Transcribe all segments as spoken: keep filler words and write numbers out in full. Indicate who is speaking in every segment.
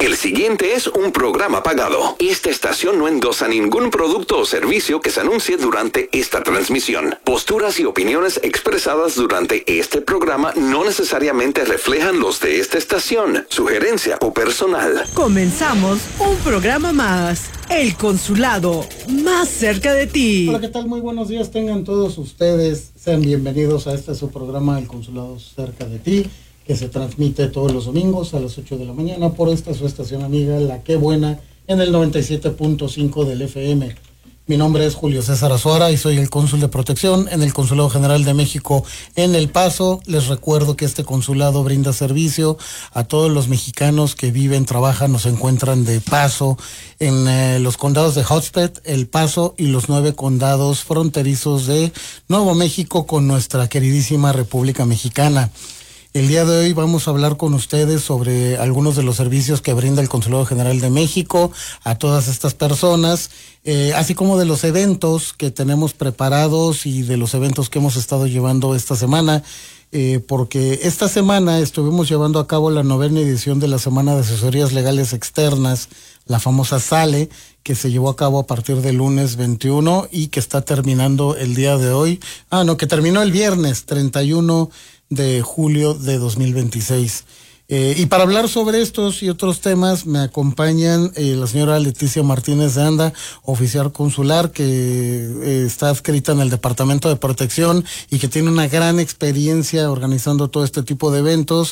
Speaker 1: El siguiente es un programa pagado. Esta estación no endosa ningún producto o servicio que se anuncie durante esta transmisión. Posturas y opiniones expresadas durante este programa no necesariamente reflejan los de esta estación, sugerencia o personal.
Speaker 2: Comenzamos un programa más. El Consulado, más cerca de ti.
Speaker 3: Hola, ¿qué tal? Muy buenos días tengan todos ustedes. Sean bienvenidos a este su programa, El Consulado cerca de ti, que se transmite todos los domingos a las ocho de la mañana por esta su estación amiga, La Qué Buena, en el noventa y siete punto cinco del F M. Mi nombre es Julio César Azuara y soy el cónsul de protección en el Consulado General de México en El Paso. Les recuerdo que este consulado brinda servicio a todos los mexicanos que viven, trabajan o se encuentran de paso en eh, los condados de Hudspeth, El Paso y los nueve condados fronterizos de Nuevo México con nuestra queridísima República Mexicana. El día de hoy vamos a hablar con ustedes sobre algunos de los servicios que brinda el Consulado General de México a todas estas personas, eh, así como de los eventos que tenemos preparados y de los eventos que hemos estado llevando esta semana, eh, porque esta semana estuvimos llevando a cabo la novena edición de la Semana de Asesorías Legales Externas, la famosa SALE, que se llevó a cabo a partir del lunes veintiuno y que está terminando el día de hoy. Ah, no, que terminó el viernes treinta y uno de julio de dos mil veintiséis. Eh, y para hablar sobre estos y otros temas me acompañan eh, la señora Leticia Martínez de Anda, oficial consular que eh, está adscrita en el Departamento de Protección y que tiene una gran experiencia organizando todo este tipo de eventos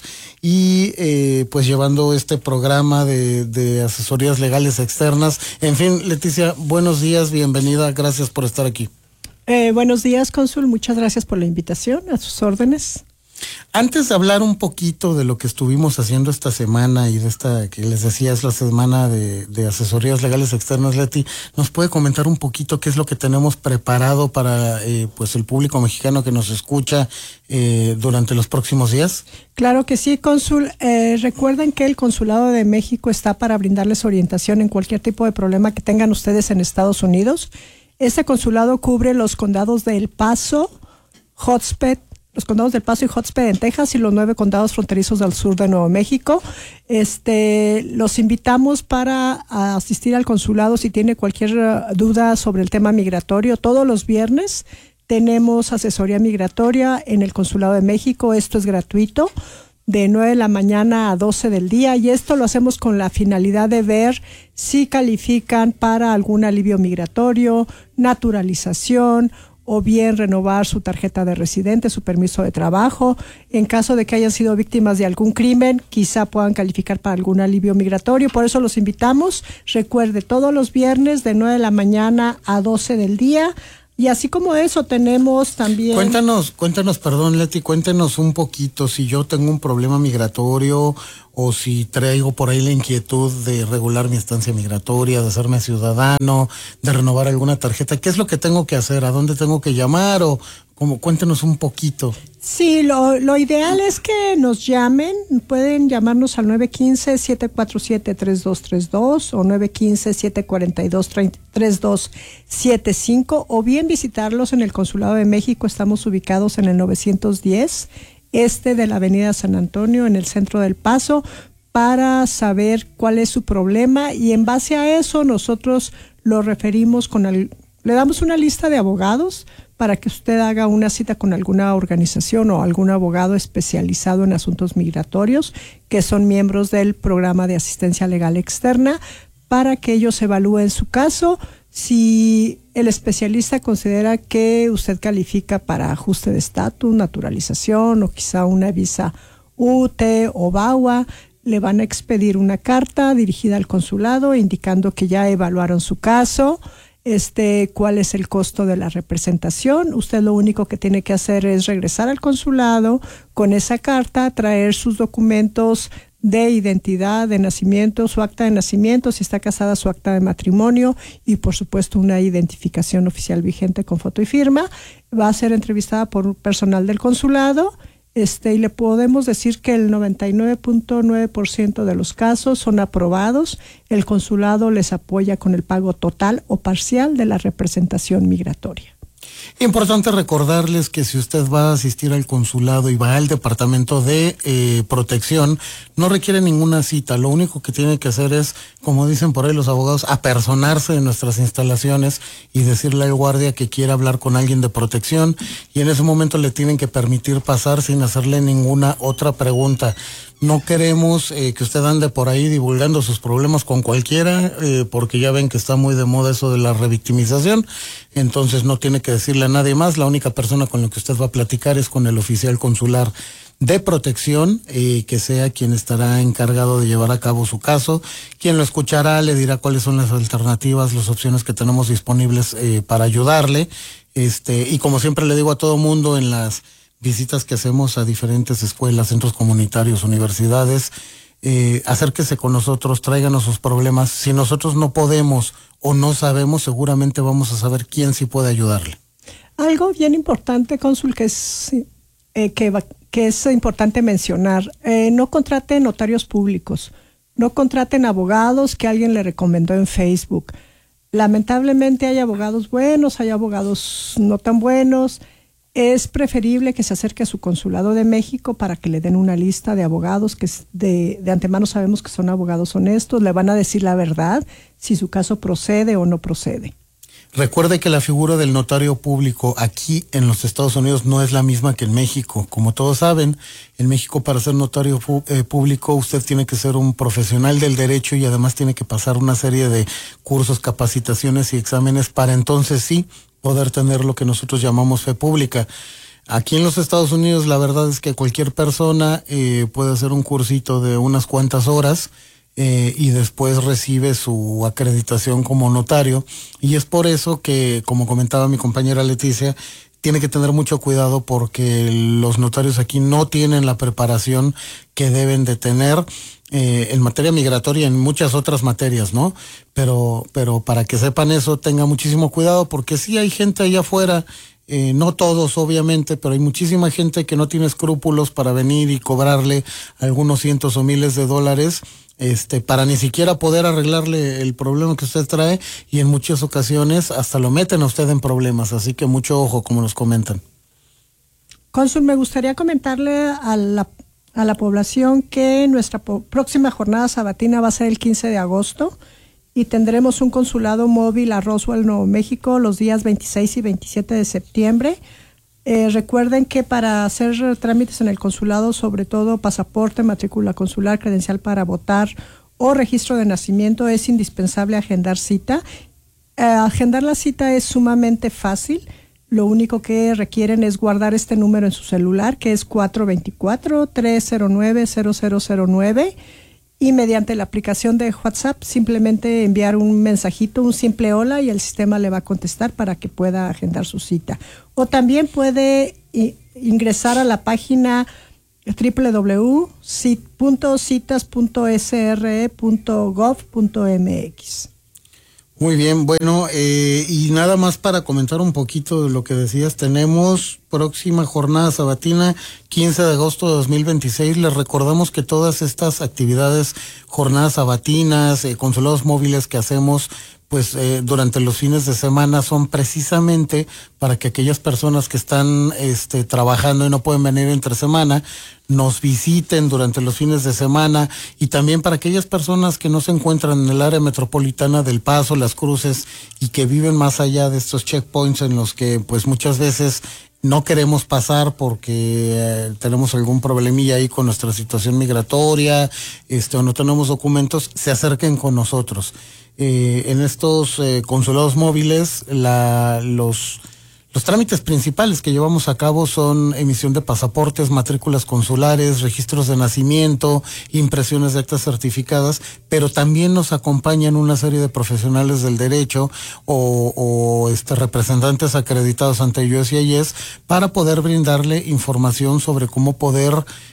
Speaker 3: y eh, pues llevando este programa de, de asesorías legales externas. En fin, Leticia, buenos días, bienvenida, gracias por estar aquí.
Speaker 4: Eh, buenos días, cónsul, muchas gracias por la invitación, a sus órdenes.
Speaker 3: Antes de hablar un poquito de lo que estuvimos haciendo esta semana y de esta que les decía es la semana de, de asesorías legales externas, Leti, ¿nos puede comentar un poquito qué es lo que tenemos preparado para eh, pues el público mexicano que nos escucha eh, durante los próximos días?
Speaker 4: Claro que sí, cónsul. Eh, recuerden que el Consulado de México está para brindarles orientación en cualquier tipo de problema que tengan ustedes en Estados Unidos. Este consulado cubre los condados de El Paso, Hudspeth, los condados del Paso y Hudspeth en Texas y los nueve condados fronterizos del sur de Nuevo México. Este, los invitamos para asistir al consulado si tiene cualquier uh, duda sobre el tema migratorio. Todos los viernes tenemos asesoría migratoria en el Consulado de México. Esto es gratuito, de nueve de la mañana a doce del día, y esto lo hacemos con la finalidad de ver si califican para algún alivio migratorio, naturalización, o bien renovar su tarjeta de residente, su permiso de trabajo. En caso de que hayan sido víctimas de algún crimen, quizá puedan calificar para algún alivio migratorio. Por eso los invitamos. Recuerde, todos los viernes de nueve de la mañana a doce del día. Y así como eso tenemos también...
Speaker 3: Cuéntanos, cuéntanos, perdón, Leti, cuéntenos un poquito si yo tengo un problema migratorio o si traigo por ahí la inquietud de regular mi estancia migratoria, de hacerme ciudadano, de renovar alguna tarjeta. ¿Qué es lo que tengo que hacer? ¿A dónde tengo que llamar? O como cuéntenos un poquito.
Speaker 4: Sí, lo, lo ideal es que nos llamen. Pueden llamarnos al nueve uno cinco, siete cuatro siete, tres dos tres dos o nueve uno cinco, siete cuatro dos, tres dos siete cinco, o bien visitarlos en el Consulado de México. Estamos ubicados en el novecientos diez este de la Avenida San Antonio, en el centro del Paso, para saber cuál es su problema, y en base a eso nosotros lo referimos con el, le damos una lista de abogados para que usted haga una cita con alguna organización o algún abogado especializado en asuntos migratorios que son miembros del programa de asistencia legal externa, para que ellos evalúen su caso. Si el especialista considera que usted califica para ajuste de estatus, naturalización o quizá una visa U T o V A W A, le van a expedir una carta dirigida al consulado indicando que ya evaluaron su caso, este, cuál es el costo de la representación. Usted lo único que tiene que hacer es regresar al consulado con esa carta, traer sus documentos de identidad, de nacimiento, su acta de nacimiento, si está casada, su acta de matrimonio, y por supuesto una identificación oficial vigente con foto y firma. Va a ser entrevistada por un personal del consulado, este, y le podemos decir que el noventa y nueve punto nueve por ciento de los casos son aprobados. El consulado les apoya con el pago total o parcial de la representación migratoria.
Speaker 3: Importante recordarles que si usted va a asistir al consulado y va al departamento de eh, protección, no requiere ninguna cita. Lo único que tiene que hacer es, como dicen por ahí los abogados, apersonarse en nuestras instalaciones y decirle al guardia que quiere hablar con alguien de protección, y en ese momento le tienen que permitir pasar sin hacerle ninguna otra pregunta. No queremos eh, que usted ande por ahí divulgando sus problemas con cualquiera, eh, porque ya ven que está muy de moda eso de la revictimización. Entonces no tiene que decirle a nadie más. La única persona con la que usted va a platicar es con el oficial consular de protección, eh, que sea quien estará encargado de llevar a cabo su caso. Quien lo escuchará le dirá cuáles son las alternativas, las opciones que tenemos disponibles eh, para ayudarle. Este, y como siempre le digo a todo mundo en las visitas que hacemos a diferentes escuelas, centros comunitarios, universidades, eh, acérquese con nosotros, tráiganos sus problemas. Si nosotros no podemos o no sabemos, seguramente vamos a saber quién sí puede ayudarle.
Speaker 4: Algo bien importante, cónsul, que es, eh, que, va, que es importante mencionar, eh, no contraten notarios públicos, no contraten abogados que alguien le recomendó en Facebook. Lamentablemente hay abogados buenos, hay abogados no tan buenos. Es preferible que se acerque a su consulado de México para que le den una lista de abogados que de, de antemano sabemos que son abogados honestos, le van a decir la verdad si su caso procede o no procede.
Speaker 3: Recuerde que la figura del notario público aquí en los Estados Unidos no es la misma que en México. Como todos saben, en México para ser notario pu- eh, público usted tiene que ser un profesional del derecho y además tiene que pasar una serie de cursos, capacitaciones y exámenes para entonces sí poder tener lo que nosotros llamamos fe pública. Aquí en los Estados Unidos la verdad es que cualquier persona eh, puede hacer un cursito de unas cuantas horas eh, y después recibe su acreditación como notario, y es por eso que, como comentaba mi compañera Leticia, tiene que tener mucho cuidado porque los notarios aquí no tienen la preparación que deben de tener eh, en materia migratoria y en muchas otras materias, ¿no? Pero, pero para que sepan eso, tenga muchísimo cuidado, porque sí hay gente allá afuera, eh, no todos obviamente, pero hay muchísima gente que no tiene escrúpulos para venir y cobrarle algunos cientos o miles de dólares este, para ni siquiera poder arreglarle el problema que usted trae, y en muchas ocasiones hasta lo meten a usted en problemas, así que mucho ojo, como nos comentan.
Speaker 4: Cónsul, me gustaría comentarle a la, a la población que nuestra po- próxima jornada sabatina va a ser el quince de agosto y tendremos un consulado móvil a Roswell, Nuevo México, los días veintiséis y veintisiete de septiembre. Eh, recuerden que para hacer trámites en el consulado, sobre todo pasaporte, matrícula consular, credencial para votar o registro de nacimiento, es indispensable agendar cita. Eh, agendar la cita es sumamente fácil. Lo único que requieren es guardar este número en su celular, que es cuatro dos cuatro, tres cero nueve, cero cero cero nueve, y mediante la aplicación de WhatsApp simplemente enviar un mensajito, un simple hola, y el sistema le va a contestar para que pueda agendar su cita. O también puede i- ingresar a la página doble u doble u doble u punto citas punto s r e punto gov punto m x.
Speaker 3: Muy bien, bueno, eh, y nada más para comentar un poquito de lo que decías, tenemos próxima jornada sabatina, quince de agosto de dos mil veintiséis. Les recordamos que todas estas actividades, jornadas sabatinas, eh, consulados móviles que hacemos, pues eh, durante los fines de semana, son precisamente para que aquellas personas que están este, trabajando y no pueden venir entre semana, nos visiten durante los fines de semana, y también para aquellas personas que no se encuentran en el área metropolitana del Paso, Las Cruces, y que viven más allá de estos checkpoints en los que pues muchas veces no queremos pasar porque eh, tenemos algún problemilla ahí con nuestra situación migratoria, este, o no tenemos documentos, se acerquen con nosotros. Eh, en estos eh, consulados móviles, la, los, los trámites principales que llevamos a cabo son emisión de pasaportes, matrículas consulares, registros de nacimiento, impresiones de actas certificadas, pero también nos acompañan una serie de profesionales del derecho o, o este, representantes acreditados ante U S C I S para poder brindarle información sobre cómo poder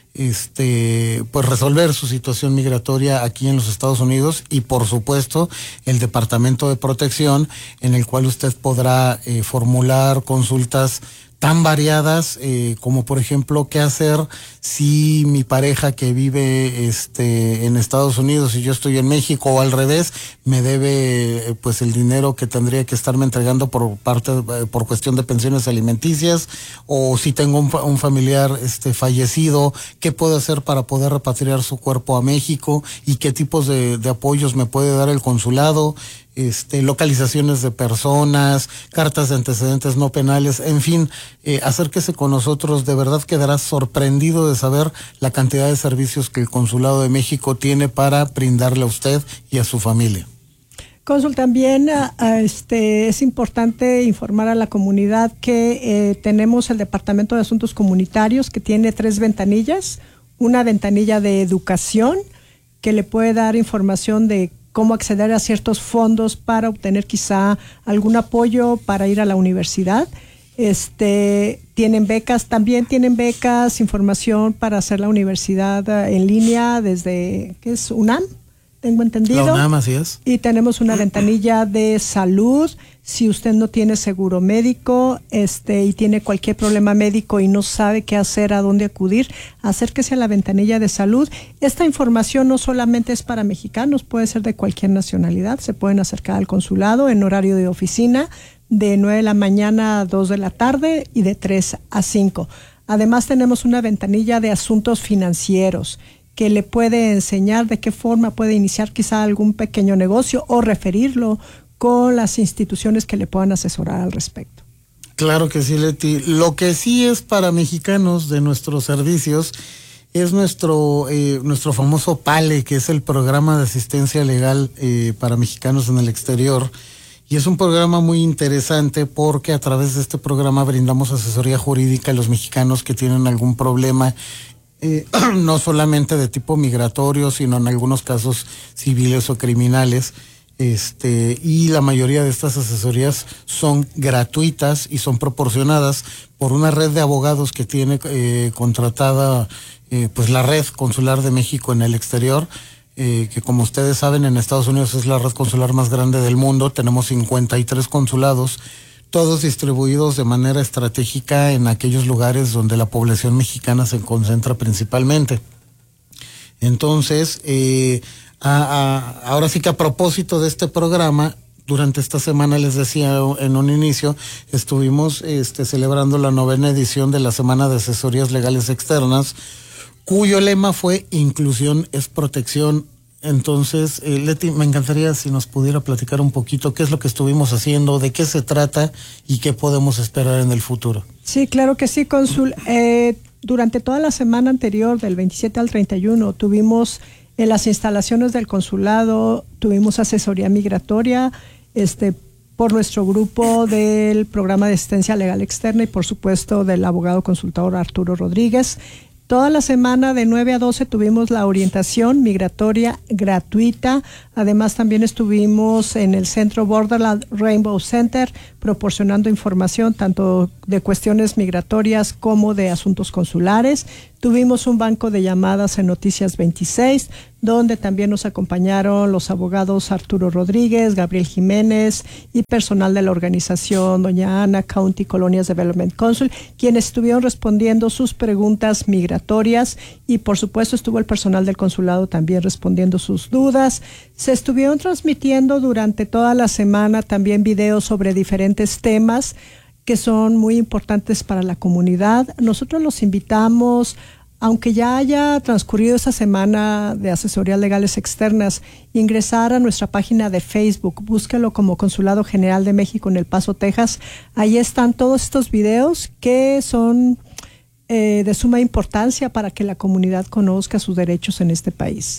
Speaker 3: este pues resolver su situación migratoria aquí en los Estados Unidos, y por supuesto el Departamento de Protección, en el cual usted podrá eh, formular consultas tan variadas, eh, como por ejemplo, qué hacer si mi pareja que vive este en Estados Unidos y yo estoy en México, o al revés, me debe eh, pues el dinero que tendría que estarme entregando por parte eh, por cuestión de pensiones alimenticias, o si tengo un, un familiar este fallecido, qué puedo hacer para poder repatriar su cuerpo a México y qué tipos de, de apoyos me puede dar el consulado. Este, localizaciones de personas, cartas de antecedentes no penales, en fin, eh, acérquese con nosotros, de verdad quedará sorprendido de saber la cantidad de servicios que el Consulado de México tiene para brindarle a usted y a su familia.
Speaker 4: Cónsul, también a, a este, es importante informar a la comunidad que eh, tenemos el Departamento de Asuntos Comunitarios, que tiene tres ventanillas, una ventanilla de educación que le puede dar información de cómo acceder a ciertos fondos para obtener quizá algún apoyo para ir a la universidad. Este, tienen becas, también tienen becas, información para hacer la universidad en línea desde, ¿qué es? UNAM, tengo entendido.
Speaker 3: La UNAM, así es.
Speaker 4: Y tenemos una ventanilla de salud. Si usted no tiene seguro médico, este, y tiene cualquier problema médico y no sabe qué hacer, a dónde acudir, acérquese a la ventanilla de salud. Esta información no solamente es para mexicanos, puede ser de cualquier nacionalidad. Se pueden acercar al consulado en horario de oficina de nueve de la mañana a dos de la tarde y de tres a cinco. Además, tenemos una ventanilla de asuntos financieros que le puede enseñar de qué forma puede iniciar quizá algún pequeño negocio o referirlo con las instituciones que le puedan asesorar al respecto.
Speaker 3: Claro que sí, Leti. Lo que sí es para mexicanos de nuestros servicios es nuestro eh, nuestro famoso PALE, que es el Programa de Asistencia Legal eh, para Mexicanos en el Exterior. Y es un programa muy interesante porque a través de este programa brindamos asesoría jurídica a los mexicanos que tienen algún problema, eh, no solamente de tipo migratorio, sino en algunos casos civiles o criminales. Este, y la mayoría de estas asesorías son gratuitas y son proporcionadas por una red de abogados que tiene eh, contratada eh, pues la Red Consular de México en el Exterior, eh, que como ustedes saben en Estados Unidos es la red consular más grande del mundo. Tenemos cincuenta y tres consulados, todos distribuidos de manera estratégica en aquellos lugares donde la población mexicana se concentra principalmente. Entonces, eh, A, a, ahora sí que a propósito de este programa, durante esta semana, les decía en un inicio, estuvimos este, celebrando la novena edición de la Semana de Asesorías Legales Externas, cuyo lema fue Inclusión es Protección. Entonces, eh, Leti, me encantaría si nos pudiera platicar un poquito qué es lo que estuvimos haciendo, de qué se trata y qué podemos esperar en el futuro.
Speaker 4: Sí, claro que sí, cónsul. Eh, durante toda la semana anterior, del veintisiete al treinta y uno, tuvimos en las instalaciones del consulado, tuvimos asesoría migratoria este, por nuestro grupo del programa de asistencia legal externa y por supuesto del abogado consultor Arturo Rodríguez. Toda la semana de nueve a doce tuvimos la orientación migratoria gratuita. Además también estuvimos en el centro Borderland Rainbow Center proporcionando información tanto de cuestiones migratorias como de asuntos consulares. Tuvimos un banco de llamadas en Noticias veintiséis, donde también nos acompañaron los abogados Arturo Rodríguez, Gabriel Jiménez y personal de la organización Doña Ana County Colonias Development Council, quienes estuvieron respondiendo sus preguntas migratorias y por supuesto estuvo el personal del consulado también respondiendo sus dudas. Se estuvieron transmitiendo durante toda la semana también videos sobre diferentes temas que son muy importantes para la comunidad. Nosotros los invitamos, aunque ya haya transcurrido esa semana de asesorías legales externas, ingresar a nuestra página de Facebook, búsquelo como Consulado General de México en El Paso, Texas. Ahí están todos estos videos que son eh, de suma importancia para que la comunidad conozca sus derechos en este país.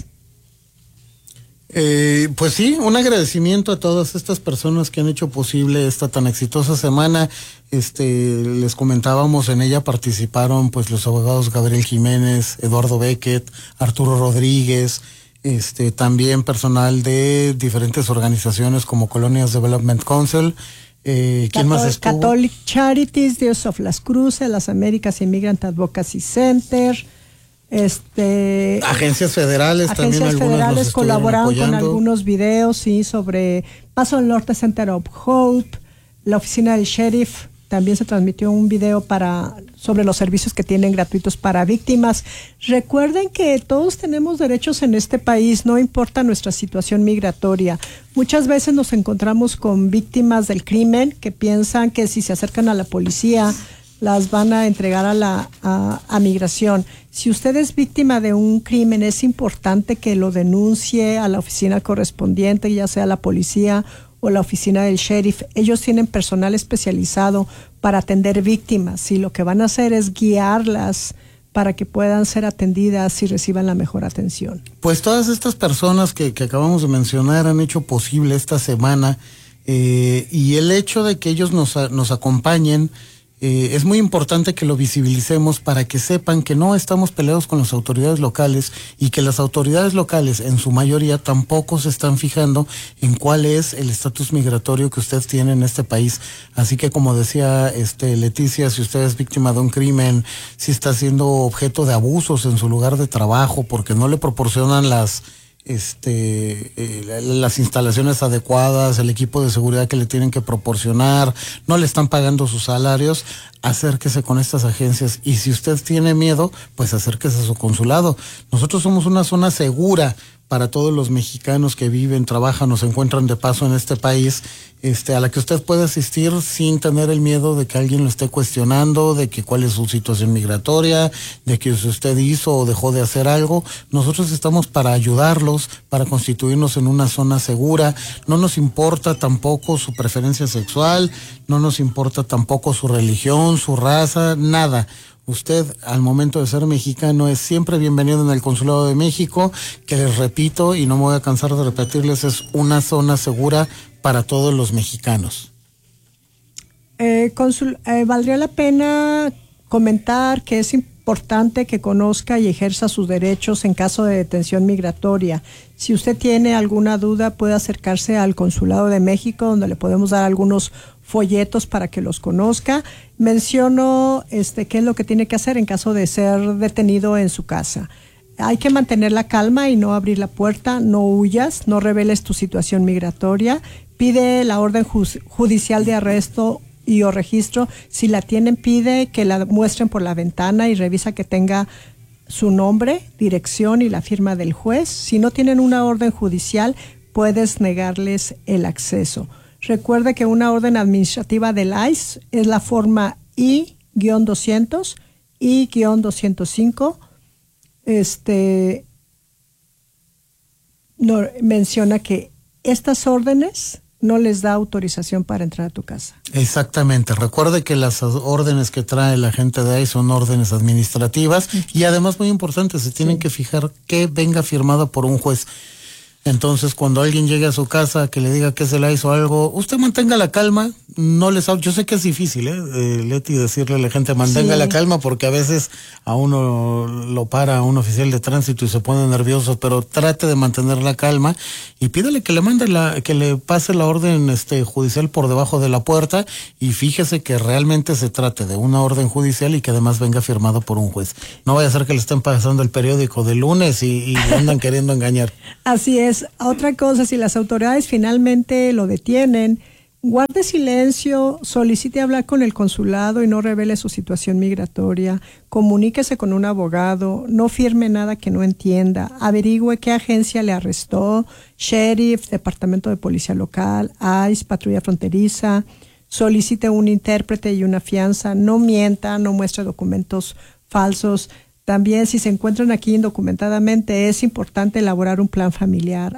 Speaker 3: Eh, pues sí, un agradecimiento a todas estas personas que han hecho posible esta tan exitosa semana. Este, les comentábamos, en ella participaron pues los abogados Gabriel Jiménez, Eduardo Beckett, Arturo Rodríguez, este, también personal de diferentes organizaciones como Colonias Development Council. Eh, ¿Quién
Speaker 4: Catol-
Speaker 3: más estuvo?
Speaker 4: Catholic Charities, Dios of las Cruces, las Américas Immigrant Advocacy Center. Este,
Speaker 3: agencias federales
Speaker 4: agencias
Speaker 3: también
Speaker 4: federales colaboraron con
Speaker 3: apoyando.
Speaker 4: algunos videos sí sobre Paso al Norte Center of Hope, la oficina del sheriff también se transmitió un video para sobre los servicios que tienen gratuitos para víctimas. Recuerden que todos tenemos derechos en este país, no importa nuestra situación migratoria. Muchas veces nos encontramos con víctimas del crimen que piensan que si se acercan a la policía las van a entregar a la a, a migración. Si usted es víctima de un crimen, es importante que lo denuncie a la oficina correspondiente, ya sea la policía o la oficina del sheriff. Ellos tienen personal especializado para atender víctimas y lo que van a hacer es guiarlas para que puedan ser atendidas y reciban la mejor atención.
Speaker 3: Pues todas estas personas que, que acabamos de mencionar han hecho posible esta semana eh, y el hecho de que ellos nos, nos acompañen Eh, es muy importante que lo visibilicemos para que sepan que no estamos peleados con las autoridades locales y que las autoridades locales en su mayoría tampoco se están fijando en cuál es el estatus migratorio que usted tiene en este país. Así que, como decía este Leticia, si usted es víctima de un crimen, si está siendo objeto de abusos en su lugar de trabajo porque no le proporcionan las este eh, las instalaciones adecuadas, el equipo de seguridad que le tienen que proporcionar, no le están pagando sus salarios, acérquese con estas agencias. Y si usted tiene miedo, pues acérquese a su consulado. Nosotros somos una zona segura para todos los mexicanos que viven, trabajan o se encuentran de paso en este país, este, a la que usted puede asistir sin tener el miedo de que alguien lo esté cuestionando, de que cuál es su situación migratoria, de que si usted hizo o dejó de hacer algo. Nosotros estamos para ayudarlos, para constituirnos en una zona segura. No nos importa tampoco su preferencia sexual, no nos importa tampoco su religión, su raza, nada. Usted, al momento de ser mexicano, es siempre bienvenido en el Consulado de México, que les repito, y no me voy a cansar de repetirles, es una zona segura para todos los mexicanos.
Speaker 4: Eh, consul, eh, valdría la pena comentar que es importante que conozca y ejerza sus derechos en caso de detención migratoria. Si usted tiene alguna duda, puede acercarse al Consulado de México, donde le podemos dar algunos folletos para que los conozca. Menciono este qué es lo que tiene que hacer en caso de ser detenido en su casa. Hay que mantener la calma y no abrir la puerta, no huyas, no reveles tu situación migratoria, pide la orden ju- judicial de arresto y o registro. Si la tienen, pide que la muestren por la ventana y revisa que tenga su nombre, dirección y la firma del juez. Si no tienen una orden judicial, puedes negarles el acceso. Recuerde que una orden administrativa del I C E es la forma I doscientos, I doscientos cinco. Este no, menciona que estas órdenes no les da autorización para entrar a tu casa.
Speaker 3: Exactamente. Recuerde que las órdenes que trae la gente de ahí son órdenes administrativas y además, muy importante, se tienen sí. que fijar que venga firmada por un juez. Entonces, cuando alguien llegue a su casa que le diga que se le hizo algo, usted mantenga la calma, no les yo sé que es difícil, ¿eh? eh Leti, decirle a la gente mantenga sí. la calma, porque a veces a uno lo para un oficial de tránsito y se pone nervioso, pero trate de mantener la calma y pídale que le mande la, que le pase la orden este judicial por debajo de la puerta y fíjese que realmente se trate de una orden judicial y que además venga firmado por un juez. No vaya a ser que le estén pasando el periódico de lunes y, y andan queriendo engañar.
Speaker 4: Así es. Otra cosa, si las autoridades finalmente lo detienen, guarde silencio, solicite hablar con el consulado y no revele su situación migratoria, comuníquese con un abogado, no firme nada que no entienda, averigüe qué agencia le arrestó, sheriff, departamento de policía local, I C E, patrulla fronteriza, solicite un intérprete y una fianza, no mienta, no muestre documentos falsos. También, si se encuentran aquí indocumentadamente, es importante elaborar un plan familiar.